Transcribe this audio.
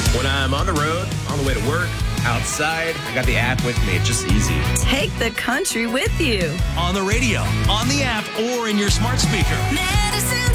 When I'm on the road, on the way to work, outside, I got the app with me. It's just easy. Take the country with you. On the radio, on the app, or in your smart speaker. Medicine